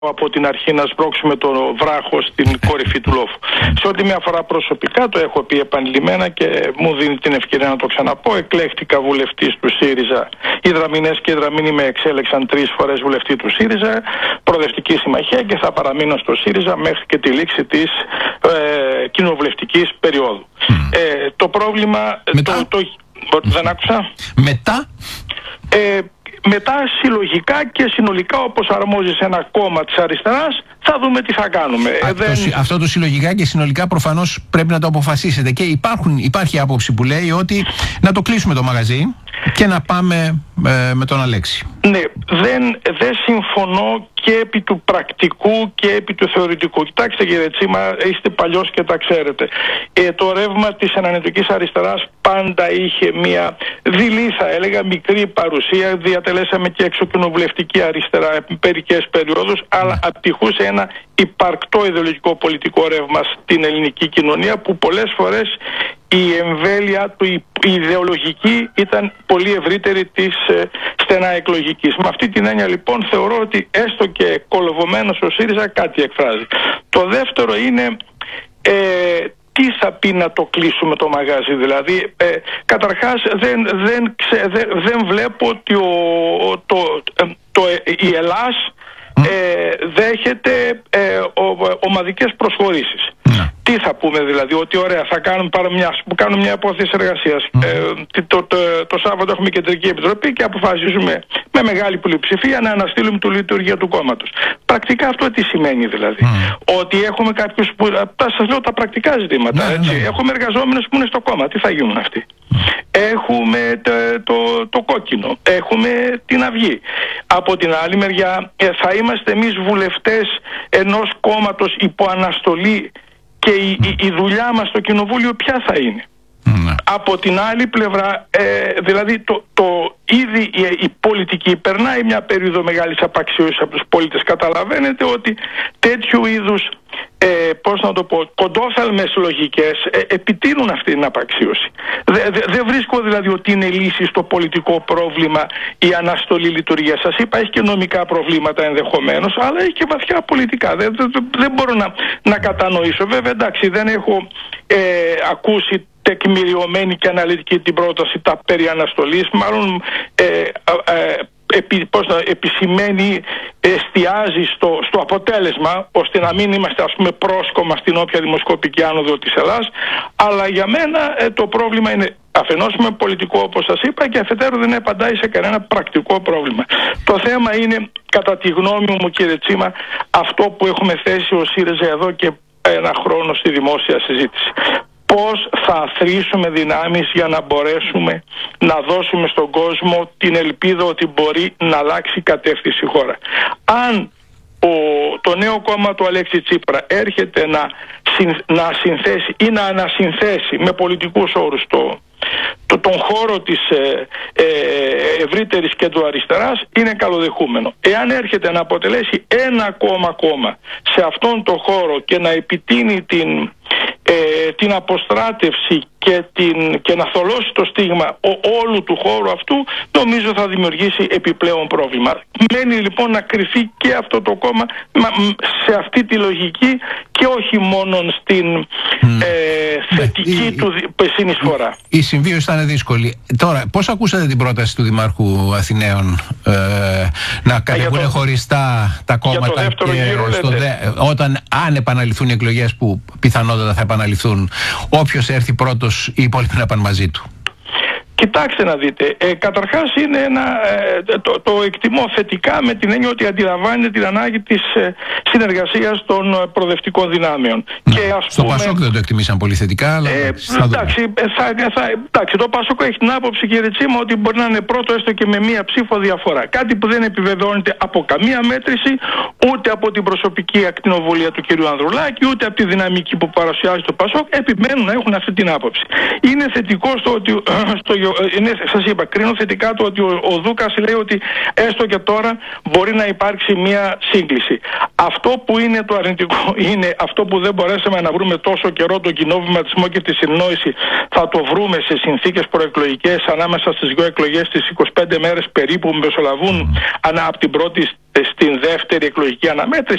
από την αρχή να σμπρώξουμε το βράχο στην κορυφή του λόφου. Σε ό,τι με αφορά προσωπικά, το έχω πει επανειλημμένα και μου δίνει την ευκαιρία να το ξαναπώ. Εκλέχτηκα βουλευτής του ΣΥΡΙΖΑ. Οι Δραμηνές και οι Δραμήνοι με εξέλεξαν 3 φορές βουλευτή του ΣΥΡΙΖΑ, προοδευτική συμμαχία, και θα παραμείνω στο ΣΥΡΙΖΑ μέχρι και τη λήξη της κοινοβουλευτικής περίοδου. Το πρόβλημα... δεν άκουσα. Μετά συλλογικά και συνολικά, όπως αρμόζει σε ένα κόμμα της αριστεράς, θα δούμε τι θα κάνουμε. Αυτό το συλλογικά και συνολικά προφανώς πρέπει να το αποφασίσετε, και υπάρχει άποψη που λέει ότι να το κλείσουμε το μαγαζί και να πάμε με τον Αλέξη. Ναι, δεν συμφωνώ και επί του πρακτικού και επί του θεωρητικού. Κοιτάξτε κύριε Τσίμα, είστε παλιός και τα ξέρετε. Το ρεύμα της ανανεωτικής αριστεράς πάντα είχε μια δειλή, θα έλεγα, μικρή παρουσία. Διατελέσαμε και εξοκοινοβουλευτική αριστερά περικές περιόδους, αλλά απηχούσε ένα υπαρκτό ιδεολογικό πολιτικό ρεύμα στην ελληνική κοινωνία, που πολλές φορές η εμβέλεια του, η ιδεολογική, ήταν πολύ ευρύτερη της στενά εκλογικής. Με αυτή την έννοια λοιπόν θεωρώ ότι έστω και κολοβωμένος ο ΣΥΡΙΖΑ κάτι εκφράζει. Το δεύτερο είναι τι θα πει να το κλείσουμε το μαγάζι. Δηλαδή καταρχάς δεν βλέπω ότι η Ελλάς δέχεται ομαδικές προσχωρήσεις. Τι θα πούμε δηλαδή? Ότι ωραία, θα κάνουμε μια υπόθεση εργασίας. Το Σάββατο έχουμε κεντρική επιτροπή και αποφασίζουμε με μεγάλη πλειοψηφία να αναστείλουμε τη λειτουργία του κόμματος. Πρακτικά αυτό τι σημαίνει δηλαδή? Ότι έχουμε κάποιους που... Σας λέω τα πρακτικά ζητήματα. Έχουμε εργαζόμενους που είναι στο κόμμα. Τι θα γίνουν αυτοί? Έχουμε το κόκκινο. Έχουμε την Αυγή. Από την άλλη μεριά θα είμαστε εμείς βουλευτές ενός κόμματος υπό αναστολή, και η δουλειά μας στο κοινοβούλιο ποια θα είναι? Από την άλλη πλευρά, δηλαδή ήδη η πολιτική περνάει μια περίοδο μεγάλης απαξίωσης από τους πολίτες. Καταλαβαίνετε ότι τέτοιου είδους κοντόφθαλμες λογικές επιτείνουν αυτή την απαξίωση. Δεν βρίσκω δηλαδή ότι είναι λύση στο πολιτικό πρόβλημα η αναστολή λειτουργίας. Σας είπα, έχει και νομικά προβλήματα ενδεχομένως, αλλά έχει και βαθιά πολιτικά. Δεν μπορώ να κατανοήσω. Βέβαια, εντάξει, δεν έχω ακούσει τεκμηριωμένη και αναλυτική την πρόταση τα περί αναστολής. Μάλλον επισημαίνει, εστιάζει στο αποτέλεσμα, ώστε να μην είμαστε, ας πούμε, πρόσκομα στην όποια δημοσκοπική άνοδο της Ελλάδας. Αλλά για μένα το πρόβλημα είναι αφενός με πολιτικό, όπως σας είπα, και αφετέρου δεν απαντάει σε κανένα πρακτικό πρόβλημα. Το θέμα είναι, κατά τη γνώμη μου κύριε Τσίμα, αυτό που έχουμε θέσει ο ΣΥΡΙΖΑ εδώ και ένα χρόνο στη δημόσια συζήτηση. Πώς θα αθροίσουμε δυνάμεις για να μπορέσουμε να δώσουμε στον κόσμο την ελπίδα ότι μπορεί να αλλάξει κατεύθυνση η χώρα. Αν το νέο κόμμα του Αλέξη Τσίπρα έρχεται να συνθέσει ή να ανασυνθέσει με πολιτικούς όρους τον χώρο της ευρύτερης κεντροαριστεράς, είναι καλοδεχούμενο. Εάν έρχεται να αποτελέσει ένα ακόμα κόμμα σε αυτόν τον χώρο και να επιτείνει την αποστράτευση και να θολώσει το στίγμα όλου του χώρου αυτού, νομίζω θα δημιουργήσει επιπλέον πρόβλημα. Μένει λοιπόν να κρυφεί και αυτό το κόμμα σε αυτή τη λογική και όχι μόνο στην θετική του συνεισφορά. Η συμβίωση θα είναι δύσκολη. Τώρα, πώς ακούσατε την πρόταση του Δημάρχου Αθηναίων να κατεβούν χωριστά τα κόμματα όταν, αν επαναληφθούν οι εκλογές, που πιθανότατα θα επαναληφθούν, όποιος έρθει πρώτος, οι υπόλοιποι να πάνε μαζί του? Κοιτάξτε να δείτε, καταρχάς είναι το εκτιμώ θετικά, με την έννοια ότι αντιλαμβάνεται την ανάγκη της συνεργασίας των προοδευτικών δυνάμεων. Και στο Πασόκ δεν το εκτιμήσαν πολύ θετικά, αλλά εντάξει, το Πασόκ έχει την άποψη, κύριε Τσίμα, ότι μπορεί να είναι πρώτο έστω και με μία ψήφο διαφορά. Κάτι που δεν επιβεβαιώνεται από καμία μέτρηση, ούτε από την προσωπική ακτινοβολία του κ. Ανδρουλάκη, ούτε από τη δυναμική που παρουσιάζει το Πασόκ. Επιμένουν να έχουν αυτή την άποψη. Είναι θετικό στο γεγονός σας είπα, κρίνω θετικά το ότι ο Δούκας λέει ότι έστω και τώρα μπορεί να υπάρξει μια σύγκληση. Αυτό που είναι το αρνητικό είναι αυτό που δεν μπορέσαμε να βρούμε τόσο καιρό, τον κοινό βηματισμό και τη συνεννόηση. Θα το βρούμε σε συνθήκες προεκλογικές ανάμεσα στις δύο εκλογές, τις 25 μέρες περίπου που μεσολαβούν από την πρώτη στην δεύτερη εκλογική αναμέτρηση.